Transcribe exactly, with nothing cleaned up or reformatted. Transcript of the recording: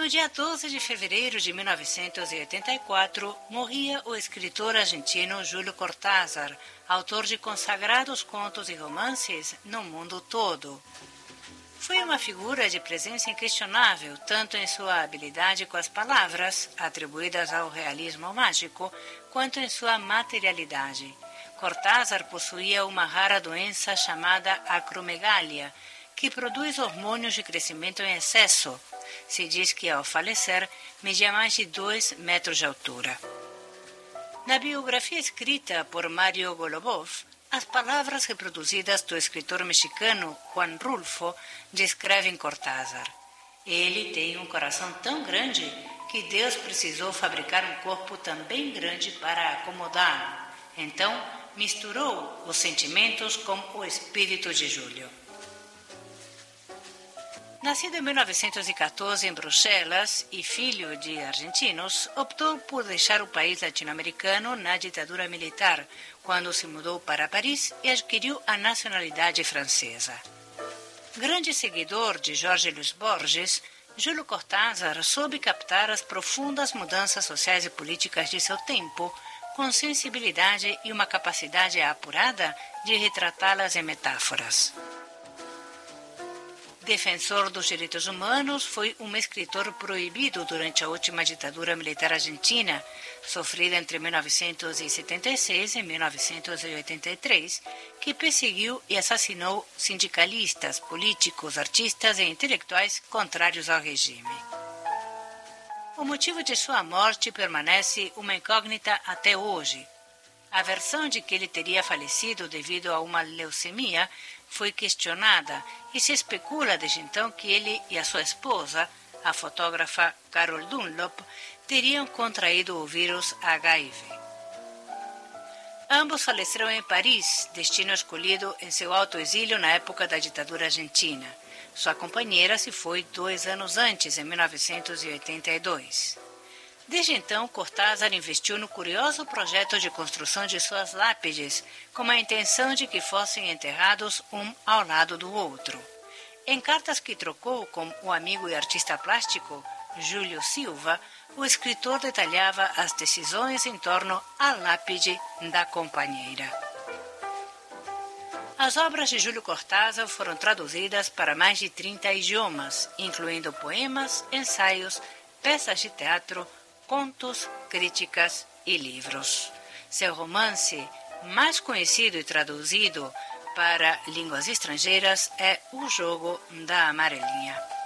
No dia doze de fevereiro de mil novecentos e oitenta e quatro, morria o escritor argentino Júlio Cortázar, autor de consagrados contos e romances no mundo todo. Foi uma figura de presença inquestionável, tanto em sua habilidade com as palavras, atribuídas ao realismo mágico, quanto em sua materialidade. Cortázar possuía uma rara doença chamada acromegalia, que produz hormônios de crescimento em excesso. Se diz que, ao falecer, media mais de dois metros de altura. Na biografia escrita por Mario Golubov, as palavras reproduzidas do escritor mexicano Juan Rulfo descrevem Cortázar. Ele tem um coração tão grande que Deus precisou fabricar um corpo também grande para acomodá-lo. Então, misturou os sentimentos com o espírito de Júlio. Nascido em mil novecentos e quatorze em Bruxelas e filho de argentinos, optou por deixar o país latino-americano na ditadura militar, quando se mudou para Paris e adquiriu a nacionalidade francesa. Grande seguidor de Jorge Luis Borges, Júlio Cortázar soube captar as profundas mudanças sociais e políticas de seu tempo, com sensibilidade e uma capacidade apurada de retratá-las em metáforas. Defensor dos direitos humanos, foi um escritor proibido durante a última ditadura militar argentina, sofrida entre mil novecentos e setenta e seis e mil novecentos e oitenta e três, que perseguiu e assassinou sindicalistas, políticos, artistas e intelectuais contrários ao regime. O motivo de sua morte permanece uma incógnita até hoje. A versão de que ele teria falecido devido a uma leucemia foi questionada e se especula desde então que ele e a sua esposa, a fotógrafa Carol Dunlop, teriam contraído o vírus H I V. Ambos faleceram em Paris, destino escolhido em seu autoexílio na época da ditadura argentina. Sua companheira se foi dois anos antes, em mil novecentos e oitenta e dois. Desde então, Cortázar investiu no curioso projeto de construção de suas lápides, com a intenção de que fossem enterrados um ao lado do outro. Em cartas que trocou com o amigo e artista plástico Júlio Silva, o escritor detalhava as decisões em torno à lápide da companheira. As obras de Júlio Cortázar foram traduzidas para mais de trinta idiomas, incluindo poemas, ensaios, peças de teatro, contos, críticas e livros. Seu romance mais conhecido e traduzido para línguas estrangeiras é O Jogo da Amarelinha.